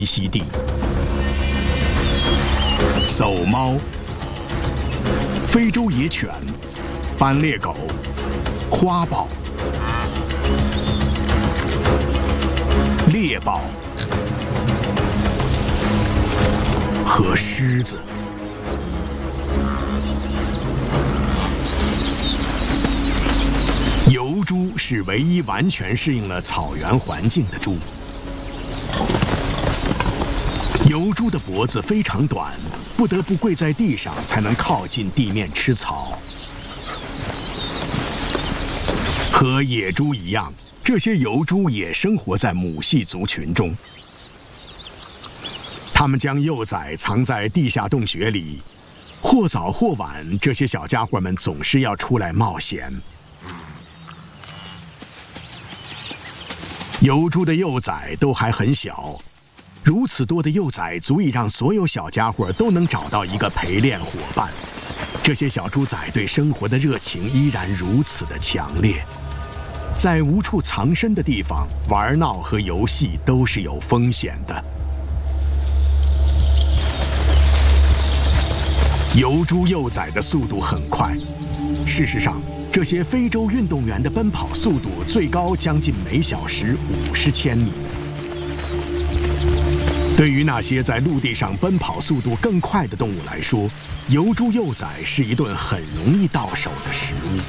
息地。走猫、非洲野犬、斑鬣狗、花豹、猎豹和狮子。疣猪是唯一完全适应了草原环境的猪。疣猪的脖子非常短，不得不跪在地上才能靠近地面吃草。和野猪一样，这些疣猪也生活在母系族群中。它们将幼崽藏在地下洞穴里，或早或晚，这些小家伙们总是要出来冒险。疣猪的幼崽都还很小，如此多的幼崽足以让所有小家伙都能找到一个陪练伙伴。这些小猪仔对生活的热情依然如此的强烈。在无处藏身的地方，玩闹和游戏都是有风险的。疣猪幼崽的速度很快，事实上，这些非洲运动员的奔跑速度最高将近每小时50千米。对于那些在陆地上奔跑速度更快的动物来说，疣猪幼崽是一顿很容易到手的食物。